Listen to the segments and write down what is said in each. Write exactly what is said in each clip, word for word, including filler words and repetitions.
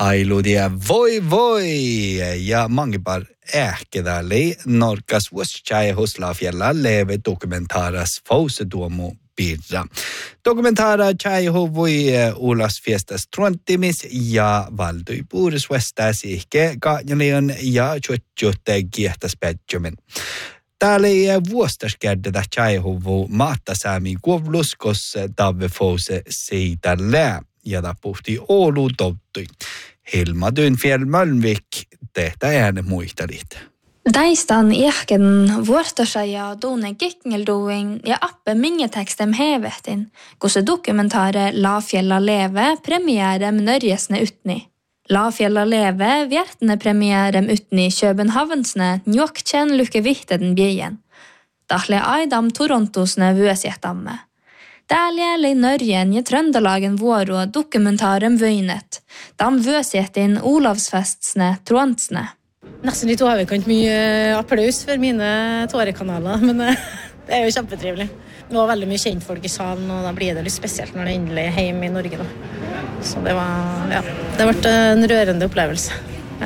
Ailudia voi voi ja mangibar ähkedali norkas vuositjai huslaafjalla leve dokumentaras fauseduomu birra. Dokumentara tjaihu voi ulas fiestas trontimis ja valdui puuris vestas ihke kaajalion ja tjutjutte kiehtas pätjumin. Täällä ei vuostaskärdä tjaihuvu maattasaami kuovluskos tave fause siitä lää. Ja da puhti Oulu tottui. Hilma Dynfjell Mölnvik tehtä ääne muistelit. Daistan ihken vuortosa ja tunnen kikkeldoing ja appe mingetekstem hevetin, kun se dokumentare La Fjella Leve premiärem nörjesne utni. La Fjella Leve vjertene premiärem utni Københavnsne njokkjen lukke vihteden bjejen. Dahle Aidam Torontosne vøsjehtamme. Dælje lei Norgen i Trøndelagen vår og dokumentaren Vøynet. De vøsjetin Olavsfestsne Trånsne. Nesten de to har vi ikke mye applaus for mine tårekanaler, men det er jo kjempetrivelig. Det var veldig mye kjent folk i salen, og da blir det litt spesielt når det endelig er hjemme i Norge. Da. Så det var, ja, det har vært en rørende opplevelse. Ja.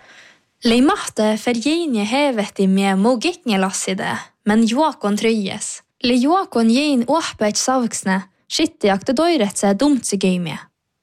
Lei Mahte Ferjinje hevet i med mogiknjelasside, men Joakon Trøyes. Le Joakon gjen åhpet savksne, skitte akte døyretse dumt seg gøy med.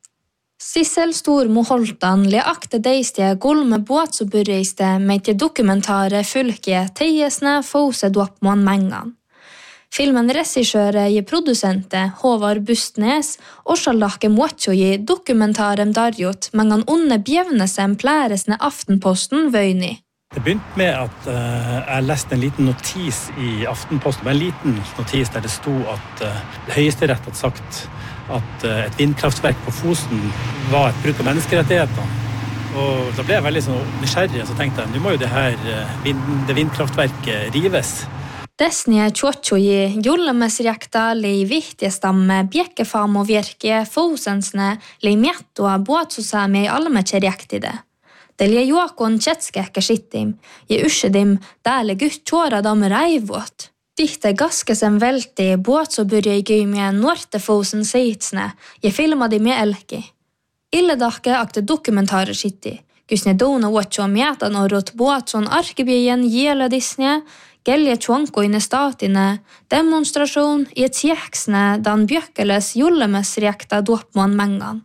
Sissel Stormo Holtan le akte deistige gulme båtsoburreiste med til dokumentare fylke teiesne fose dåpmån mengan. Filmen regissøre i produsente Håvard Bustnes og sjalakke måtjo i dokumentaren darjot mengan onne bjevnesem plæresne Aftenposten Vøyni. Det begynte med at uh, jeg leste en liten notis i Aftenposten, en liten notis der det stod at uh, Høyesterett hadde sagt at uh, et vindkraftverk på Fosen var et brudd på menneskerettighetene. Og da ble jeg veldig sånn nysgjerrig, og så tenkte jeg, nå må jo det her uh, vind, det vindkraftverket rives. Desnie tjotjoji jullemesrekta lei vihtiestamme bjekkefam og virke Fosensne lei mjettoa båtsosami allemekjerektide. Delje Joakon Kjetskeke skittim, je uskedim dæle gutt tjåra dam reivåt. Dikte gaskesen velti båt så burde jeg gøy med Nortefosen seitsne, je filma de med elki. Illedakke akte dokumentarer skitti, gusne dona watcho mjetan og rot båt sånn arkebyen gjela disne, gelje tjonko inne statine, demonstrasjon i et sjeksne dan bjøkkeles jullemesrekta dåpmån mengan.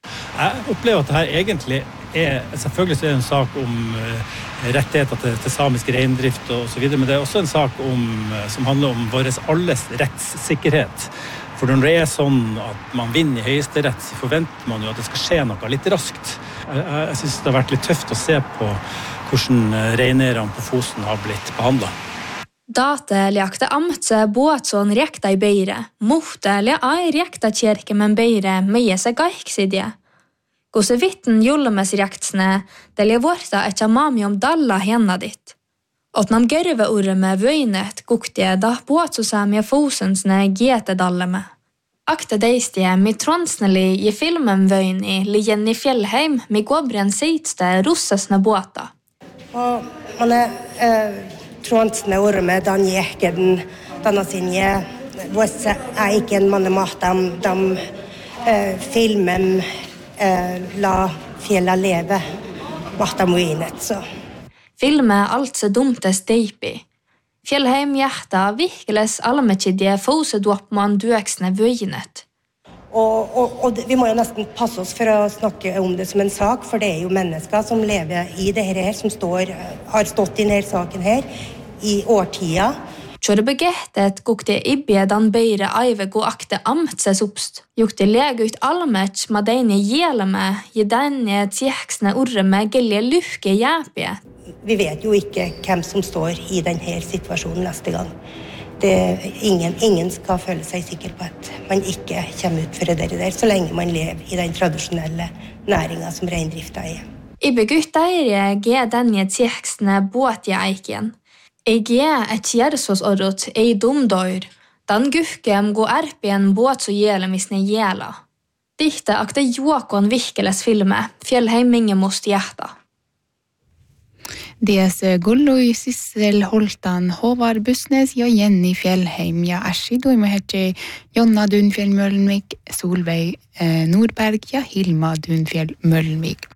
Jeg opplever at det her egentlig er, selvfølgelig er det en sak om uh, rettigheter til, til samisk reindrift og så videre, men det er også en sak om, uh, som handler om våres alles rettssikkerhet. For når det er sånn at man vinner i høyesterett, så forventer man jo at det skal skje noe litt raskt. Jeg, jeg, jeg synes det har vært litt tøft å se på hvordan reineierne på Fosen har blitt behandlet. Date lekte amtse båtsån rekta i beire, mohte le ai rekta kjerke men beire meie seg gaiksidje. Gose vitten jullemes rektsne, det le vorta etja mami om dalla henne ditt. Åt nam gerve orre med vøynet guktie da båtsosamie Fosensne gete dalle med. Akte deistie mi tronsneli i filmen Vøyni li Jenny Fjellheim mi gåbren seitste russesne båta. Og man er... Uh... Trånsne orme, dan jekeden, dana sinje, vosse er ikke en manne mat, de, de uh, filmen uh, La Fjella Leve, matta moinet, så. Filme alt så dumte steipi. Fjellheim hjerta virkeles allemekidje fosedåpmann dueksne vøynet. Og, og, og vi må jo nesten passe oss for å snakke om det som en sak, for det er jo mennesker som lever i det her, som står, har stått i denne saken her i årtida. Kjøre begettet gukte ibjedan beire aive gå akte amtses oppst. Jukte lege ut allmets med denne gjeleme, i denne tjeksne orre med gelje lukke jæpje. Vi vet jo ikke hvem som står i denne situasjonen neste gang. Det, ingen, ingen skal føle seg sikker på at man ikke kommer ut for det der, så lenge man lever i den tradisjonelle næringen som reindrifta er. Ibe gutta er ge denne tjeksne båtje eiken. Jeg er et kjæresåsorot ei dumdøyr. Dan gukkem gå erpien båt så gjelemisne gjela. Dikte akte Joakon virkeles filme, Fjellheim mingemost hjerta. Des Gulloi Sissel Holtan, Håvard Bustnes, ja Jenny Fjellheim, ja Ashi Doimehetje, Jonna Dunfjell Mølnvik, Solveig eh, Nordberg, ja Hilma Dunfjell Mølnvik.